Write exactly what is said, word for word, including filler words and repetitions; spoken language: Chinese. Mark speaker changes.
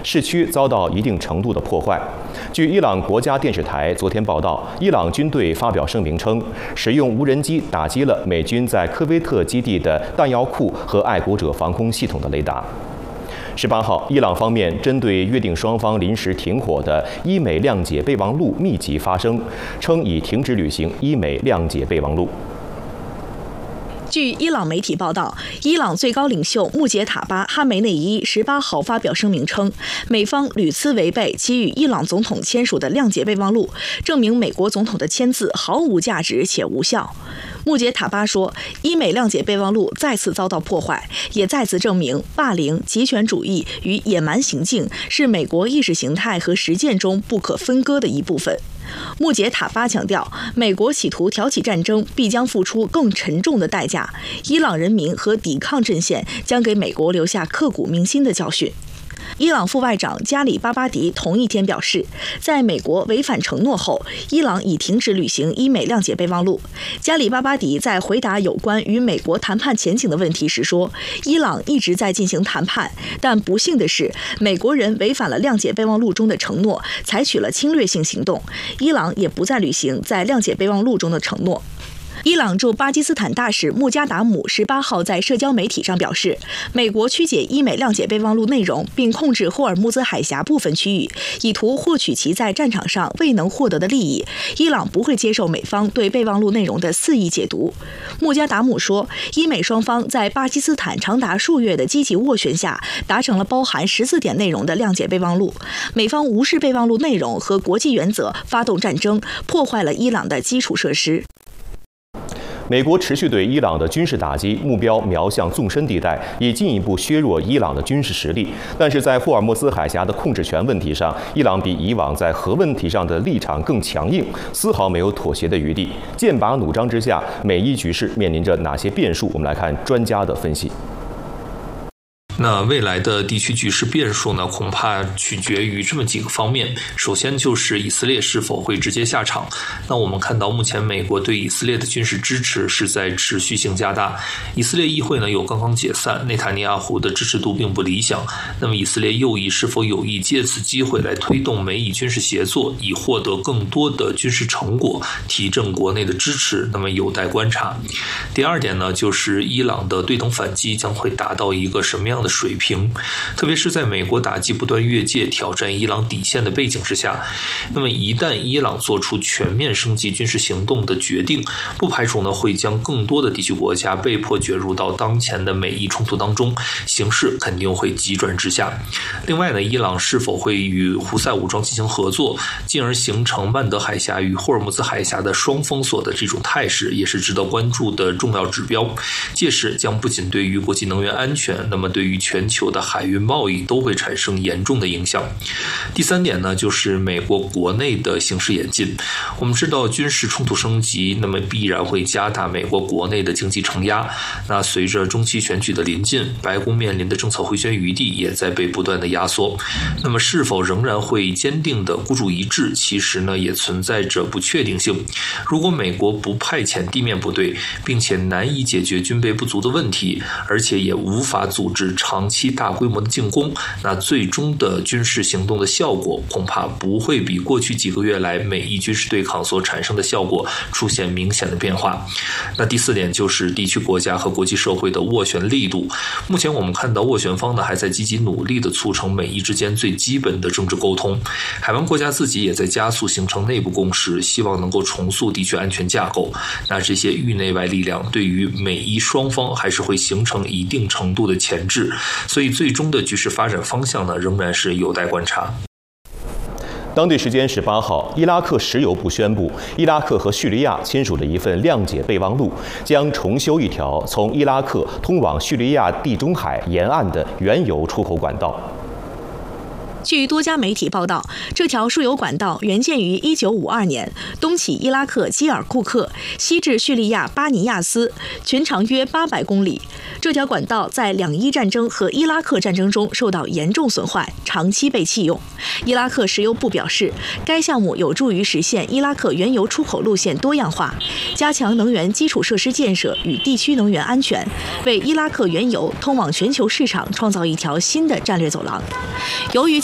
Speaker 1: 市区遭到一定程度的破坏。据伊朗国家电视台昨天报道，伊朗军队发表声明称，使用无人机打击了美军在科威特基地的弹药库和爱国者防空系统的雷达。十八号，伊朗方面针对约定双方临时停火的伊美谅解备忘录密集发声，称已停止履行伊美谅解备忘录。
Speaker 2: 据伊朗媒体报道，伊朗最高领袖穆杰塔巴·哈梅内伊十八号发表声明称，美方屡次违背其与伊朗总统签署的谅解备忘录，证明美国总统的签字毫无价值且无效。穆杰塔巴说，伊美谅解备忘录再次遭到破坏，也再次证明霸凌、极权主义与野蛮行径是美国意识形态和实践中不可分割的一部分。穆杰塔巴强调，美国企图挑起战争，必将付出更沉重的代价。伊朗人民和抵抗阵线将给美国留下刻骨铭心的教训。伊朗副外长加里巴巴迪同一天表示，在美国违反承诺后，伊朗已停止履行伊美谅解备忘录。加里巴巴迪在回答有关与美国谈判前景的问题时说，伊朗一直在进行谈判，但不幸的是，美国人违反了谅解备忘录中的承诺，采取了侵略性行动，伊朗也不再履行在谅解备忘录中的承诺。伊朗驻巴基斯坦大使穆加达姆十八号在社交媒体上表示，美国曲解伊美谅解备忘录内容，并控制霍尔木兹海峡部分区域，以图获取其在战场上未能获得的利益。伊朗不会接受美方对备忘录内容的肆意解读。穆加达姆说，伊美双方在巴基斯坦长达数月的积极斡旋下，达成了包含十四点内容的谅解备忘录。美方无视备忘录内容和国际原则，发动战争，破坏了伊朗的基础设施。
Speaker 1: 美国持续对伊朗的军事打击目标瞄向纵深地带，以进一步削弱伊朗的军事实力。但是在霍尔木兹海峡的控制权问题上，伊朗比以往在核问题上的立场更强硬，丝毫没有妥协的余地。剑拔弩张之下，美伊局势面临着哪些变数？我们来看专家的分析。
Speaker 3: 那未来的地区局势变数呢，恐怕取决于这么几个方面。首先就是以色列是否会直接下场。那我们看到目前美国对以色列的军事支持是在持续性加大。以色列议会呢又刚刚解散，内塔尼亚胡的支持度并不理想。那么以色列右翼是否有意借此机会来推动美以军事协作，以获得更多的军事成果，提振国内的支持，那么有待观察。第二点呢，就是伊朗的对等反击将会达到一个什么样的水平，特别是在美国打击不断越界挑战伊朗底线的背景之下，那么一旦伊朗做出全面升级军事行动的决定，不排除呢会将更多的地区国家被迫卷入到当前的美伊冲突当中，形势肯定会急转直下。另外呢，伊朗是否会与胡塞武装进行合作，进而形成曼德海峡与霍尔木兹海峡的双封锁的这种态势，也是值得关注的重要指标。届时将不仅对于国际能源安全，那么对于全球的海运贸易都会产生严重的影响。第三点呢，就是美国国内的形势演进。我们知道军事冲突升级，那么必然会加大美国国内的经济承压。那随着中期选举的临近，白宫面临的政策回旋余地也在被不断的压缩。那么是否仍然会坚定的孤注一掷，其实呢也存在着不确定性。如果美国不派遣地面部队，并且难以解决军备不足的问题，而且也无法组织长期大规模的进攻，那最终的军事行动的效果恐怕不会比过去几个月来美伊军事对抗所产生的效果出现明显的变化。那第四点就是地区国家和国际社会的斡旋力度。目前我们看到斡旋方呢还在积极努力的促成美伊之间最基本的政治沟通，海湾国家自己也在加速形成内部共识，希望能够重塑地区安全架构。那这些域内外力量对于美伊双方还是会形成一定程度的钳制，所以最终的局势发展方向呢，仍然是有待观察。
Speaker 1: 当地时间十八号，伊拉克石油部宣布，伊拉克和叙利亚签署了一份谅解备忘录，将重修一条从伊拉克通往叙利亚地中海沿岸的原油出口管道。
Speaker 2: 据多家媒体报道，这条输油管道原建于一九五二年，东起伊拉克基尔库克，西至叙利亚巴尼亚斯，全长约八百公里。这条管道在两伊战争和伊拉克战争中受到严重损坏，长期被弃用。伊拉克石油部表示，该项目有助于实现伊拉克原油出口路线多样化，加强能源基础设施建设与地区能源安全，为伊拉克原油通往全球市场创造一条新的战略走廊。由于